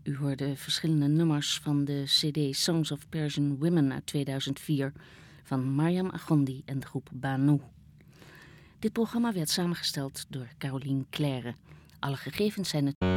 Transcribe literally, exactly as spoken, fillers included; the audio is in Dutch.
U hoorde verschillende nummers van de cd Songs of Persian Women uit tweeduizend vier van Mariam Agondi en de groep Banu. Dit programma werd samengesteld door Caroline Claire. Alle gegevens zijn het